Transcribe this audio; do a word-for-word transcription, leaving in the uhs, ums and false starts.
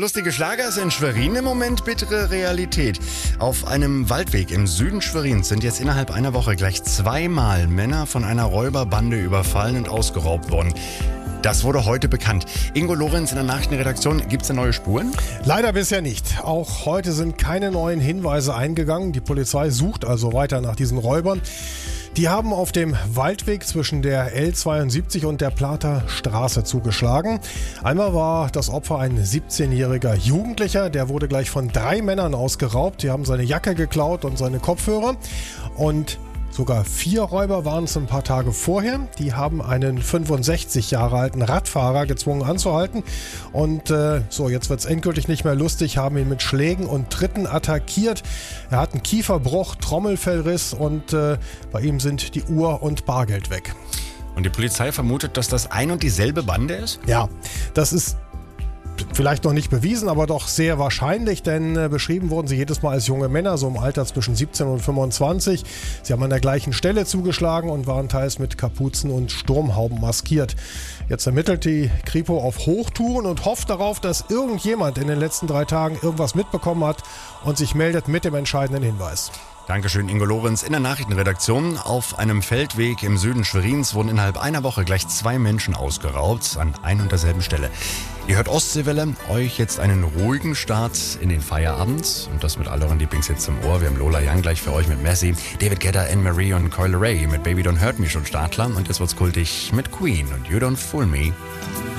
Lustige Schlager ist in Schwerin im Moment bittere Realität. Auf einem Waldweg im Süden Schwerins sind jetzt innerhalb einer Woche gleich zweimal Männer von einer Räuberbande überfallen und ausgeraubt worden. Das wurde heute bekannt. Ingo Lorenz in der Nachrichtenredaktion, gibt es da neue Spuren? Leider bisher nicht. Auch heute sind keine neuen Hinweise eingegangen. Die Polizei sucht also weiter nach diesen Räubern. Die haben auf dem Waldweg zwischen der L zweiundsiebzig und der Plater Straße zugeschlagen. Einmal war das Opfer ein siebzehnjähriger Jugendlicher, der wurde gleich von drei Männern ausgeraubt. Die haben seine Jacke geklaut und seine Kopfhörer. Und sogar vier Räuber waren es ein paar Tage vorher. Die haben einen fünfundsechzig Jahre alten Radfahrer gezwungen anzuhalten. Und äh, so, jetzt wird es endgültig nicht mehr lustig, haben ihn mit Schlägen und Tritten attackiert. Er hat einen Kieferbruch, Trommelfellriss und äh, bei ihm sind die Uhr und Bargeld weg. Und die Polizei vermutet, dass das ein und dieselbe Bande ist? Ja, das ist vielleicht noch nicht bewiesen, aber doch sehr wahrscheinlich, denn äh, beschrieben wurden sie jedes Mal als junge Männer, so im Alter zwischen siebzehn und fünfundzwanzig. Sie haben an der gleichen Stelle zugeschlagen und waren teils mit Kapuzen und Sturmhauben maskiert. Jetzt ermittelt die Kripo auf Hochtouren und hofft darauf, dass irgendjemand in den letzten drei Tagen irgendwas mitbekommen hat und sich meldet mit dem entscheidenden Hinweis. Dankeschön, Ingo Lorenz in der Nachrichtenredaktion. Auf einem Feldweg im Süden Schwerins wurden innerhalb einer Woche gleich zwei Menschen ausgeraubt, an ein und derselben Stelle. Ihr hört Ostseewelle, euch jetzt einen ruhigen Start in den Feierabend und das mit all euren Lieblingshits im Ohr. Wir haben Lola Young gleich für euch mit Messi, David Guetta, Anne-Marie und Coil Ray mit Baby Don't Hurt Me schon Startklar und jetzt wird's kultig mit Queen und You Don't Fool Me.